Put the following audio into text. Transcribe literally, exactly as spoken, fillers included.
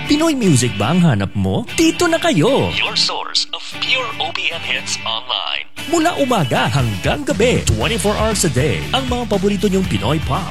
Pinoy music ba ang hanap mo? Dito na kayo! Your source of pure O P M hits online. Mula umaga hanggang gabi, twenty-four hours a day, ang mga paborito niyong Pinoy pop,